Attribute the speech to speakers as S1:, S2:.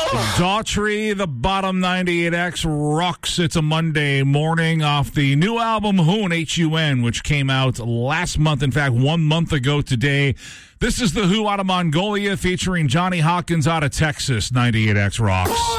S1: Daughtry, the bottom 98X rocks. It's a Monday morning off the new album Hun, H-U-N, which came out last month. In fact, 1 month ago today. This is the Who out of Mongolia featuring Johnny Hawkins out of Texas. 98X rocks.